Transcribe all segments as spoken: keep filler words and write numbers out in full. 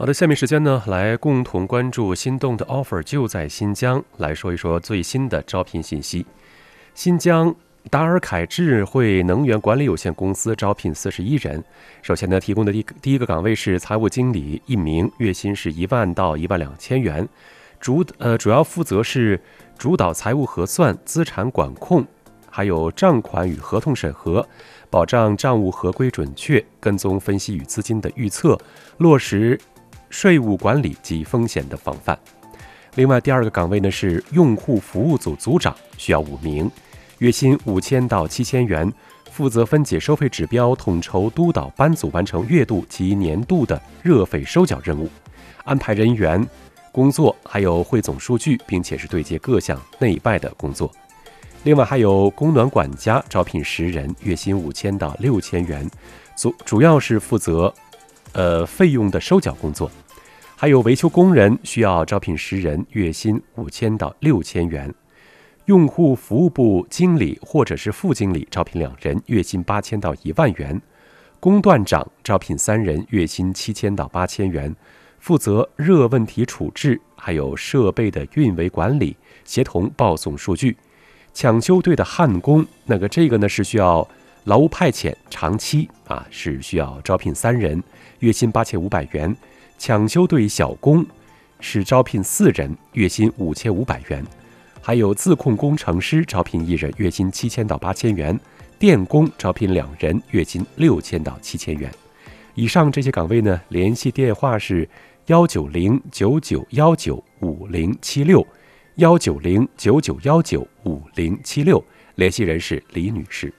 好的，下面时间呢，来共同关注心动的 offer 就在新疆，来说一说最新的招聘信息。新疆达尔凯智慧能源管理有限公司招聘四十一人。首先呢，提供的第第一个岗位是财务经理一名，月薪是一万到一万两千元，主呃主要负责是主导财务核算、资产管控，还有账款与合同审核，保障账务合规准确，跟踪分析与资金的预测，落实税务管理及风险的防范。另外，第二个岗位呢是用户服务组组长，需要五名，月薪五千到七千元，负责分解收费指标，统筹督导班组完成月度及年度的热费收缴任务，安排人员工作，还有汇总数据，并且是对接各项内外的工作。另外还有供暖管家，招聘十人，月薪五千到六千元，主主要是负责呃费用的收缴工作。还有维修工人，需要招聘十人，月薪五千到六千元。用户服务部经理或者是副经理，招聘两人，月薪八千到一万元。工段长招聘三人，月薪七千到八千元，负责热问题处置，还有设备的运维管理，协同报送数据。抢修队的焊工，那个这个呢是需要劳务派遣，长期啊是需要招聘三人，月薪八千五百元。抢修队小工是招聘四人，月薪五千五百元。还有自控工程师招聘一人，月薪七千到八千元。电工招聘两人，月薪六千到七千元。以上这些岗位呢，联系电话是幺九零九九幺九五零七六，幺九零九九幺九五零七六，联系人是李女士。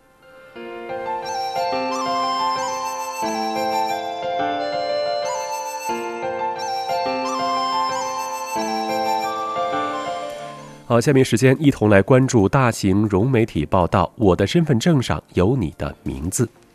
好，下面时间一同来关注大型融媒体报道，我的身份证上有你的名字。